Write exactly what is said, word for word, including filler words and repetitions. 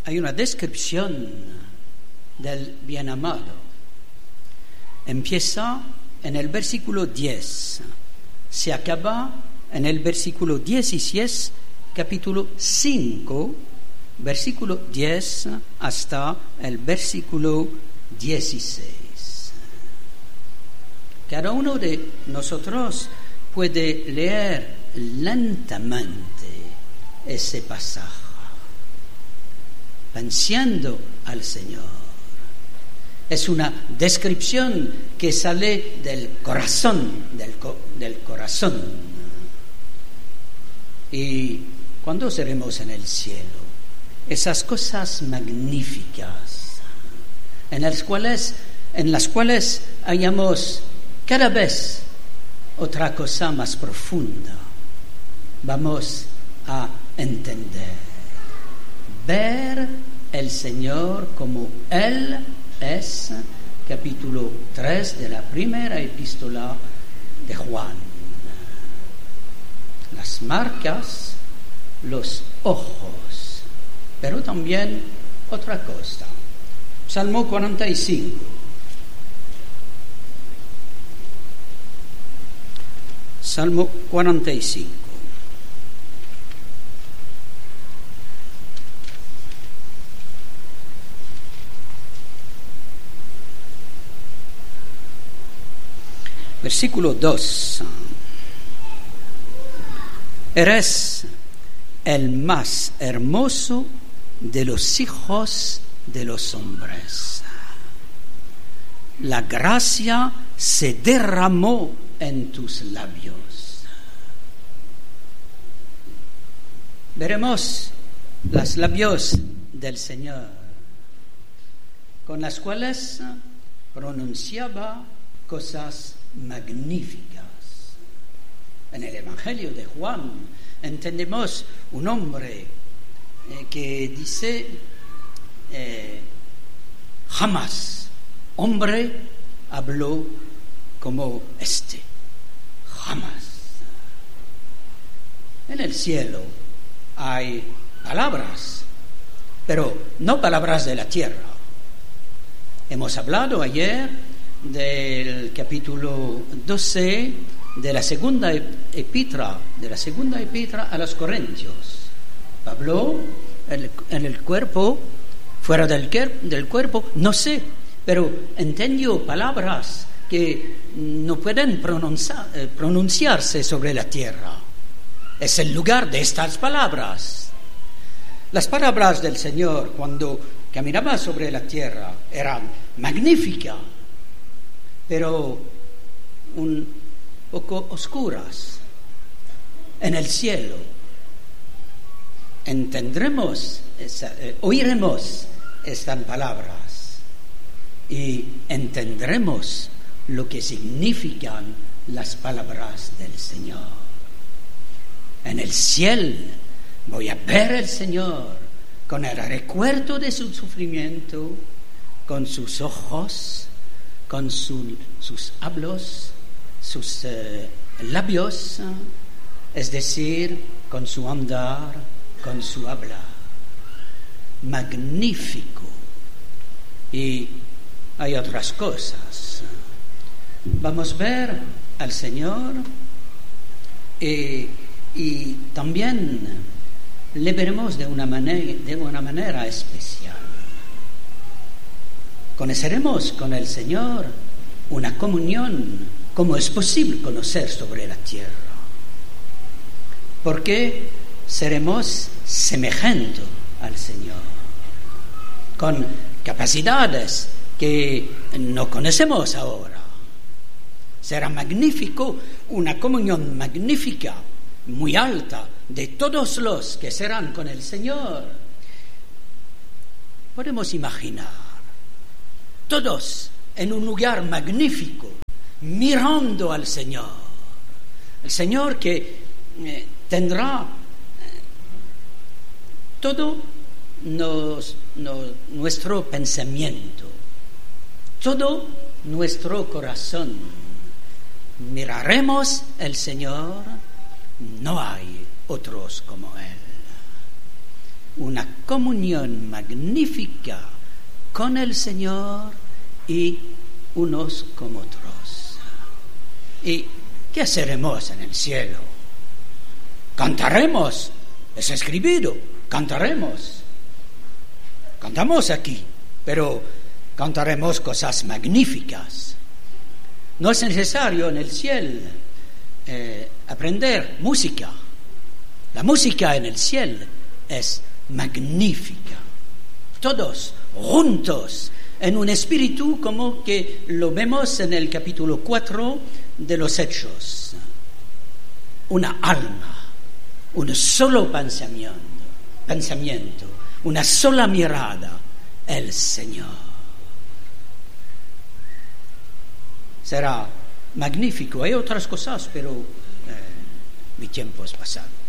hay una descripción del bien amado. Empieza en el versículo diez, se acaba en el versículo dieciséis, capítulo cinco, versículo diez hasta el versículo dieciséis. Cada uno de nosotros puede leer lentamente ese pasaje, pensando al Señor. Es una descripción que sale del corazón, del, co- del corazón. Y cuando seremos en el cielo, esas cosas magníficas, en las cuales, en las cuales hallamos cada vez otra cosa más profunda, vamos a entender, ver el Señor como Él es, capítulo tres de la primera epístola de Juan. Las marcas, los ojos, pero también otra cosa. Salmo cuarenta y cinco. Salmo cuarenta y cinco. Versículo dos. Eres el más hermoso de los hijos de los hombres. La gracia se derramó en tus labios. Veremos los labios del Señor, con las cuales pronunciaba cosas magníficas. En el Evangelio de Juan entendemos un hombre eh, que dice eh, jamás hombre habló como este, jamás. En el cielo hay palabras, pero no palabras de la tierra. Hemos hablado ayer del capítulo doce de la segunda epístola, de la segunda epístola a los Corintios. Pablo, en el, en el cuerpo, fuera del, del cuerpo, no sé, pero entendió palabras que no pueden pronunciar, eh, pronunciarse sobre la tierra. Es el lugar de estas palabras. Las palabras del Señor cuando caminaba sobre la tierra eran magníficas, pero un poco oscuras. En el cielo entendremos, esa, eh, oiremos estas palabras y entenderemos lo que significan las palabras del Señor. En el cielo voy a ver al Señor con el recuerdo de su sufrimiento, con sus ojos, con su, sus hablos, sus eh, labios, es decir, con su andar, con su hablar. Magnífico. Y hay otras cosas. Vamos a ver al Señor y, y también le veremos de una manera, de una manera especial. Conoceremos con el Señor una comunión como es posible conocer sobre la tierra, porque seremos semejantes al Señor, con capacidades que no conocemos ahora. Será magnífico, una comunión magnífica, muy alta, de todos los que serán con el Señor. Podemos imaginar todos en un lugar magnífico, mirando al Señor. El Señor que eh, tendrá eh, todo nos, nos, nuestro pensamiento, todo nuestro corazón. Miraremos al Señor, no hay otros como Él. una comunión magnífica con el Señor y unos con otros. ¿Y qué haremos en el cielo? Cantaremos, es escrito, cantaremos. Cantamos aquí, pero cantaremos cosas magníficas. No es necesario en el cielo eh, aprender música. La música en el cielo es magnífica. Todos juntos, en un espíritu como que lo vemos en el capítulo cuatro de los Hechos. Una alma, un solo pensamiento, pensamiento, una sola mirada, el Señor. Será magnífico. Hay otras cosas, pero eh, mi tiempo es pasado.